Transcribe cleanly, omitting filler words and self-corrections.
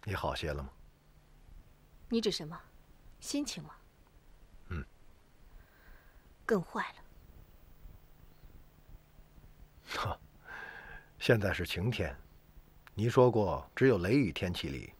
你好些了吗？ 你指什么？心情吗？ 嗯。 更坏了。 哈，现在是晴天，你说过只有雷雨天气里